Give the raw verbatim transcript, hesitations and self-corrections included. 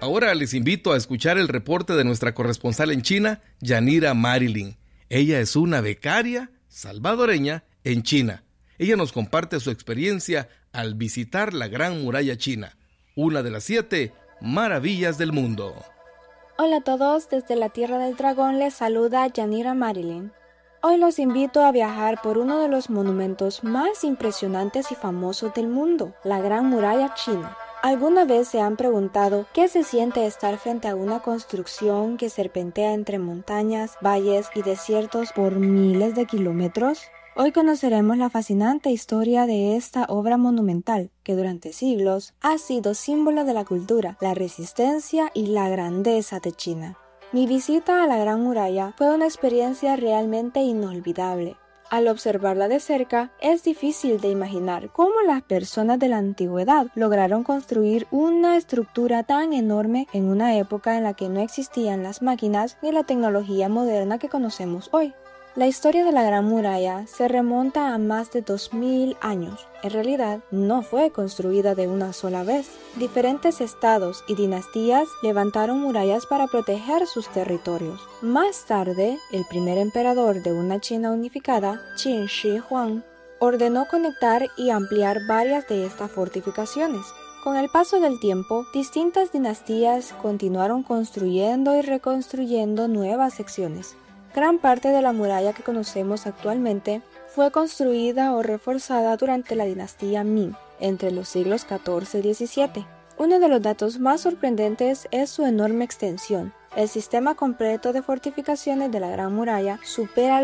Ahora les invito a escuchar el reporte de nuestra corresponsal en China, Yanira Marilyn. Ella es una becaria salvadoreña en China. Ella nos comparte su experiencia al visitar la Gran Muralla China, una de las siete maravillas del mundo. Hola a todos, desde la Tierra del Dragón les saluda Yanira Marilyn. Hoy los invito a viajar por uno de los monumentos más impresionantes y famosos del mundo, la Gran Muralla China. ¿Alguna vez se han preguntado qué se siente estar frente a una construcción que serpentea entre montañas, valles y desiertos por miles de kilómetros? Hoy conoceremos la fascinante historia de esta obra monumental, que durante siglos ha sido símbolo de la cultura, la resistencia y la grandeza de China. Mi visita a la Gran Muralla fue una experiencia realmente inolvidable. Al observarla de cerca, es difícil de imaginar cómo las personas de la antigüedad lograron construir una estructura tan enorme en una época en la que no existían las máquinas ni la tecnología moderna que conocemos hoy. La historia de la Gran Muralla se remonta a más de dos mil años. En realidad, no fue construida de una sola vez. Diferentes estados y dinastías levantaron murallas para proteger sus territorios. Más tarde, el primer emperador de una China unificada, Qin Shi Huang, ordenó conectar y ampliar varias de estas fortificaciones. Con el paso del tiempo, distintas dinastías continuaron construyendo y reconstruyendo nuevas secciones. Gran parte de la muralla que conocemos actualmente fue construida o reforzada durante la dinastía Ming, entre los siglos catorce y diecisiete. Uno de los datos más sorprendentes es su enorme extensión. El sistema completo de fortificaciones de la Gran Muralla supera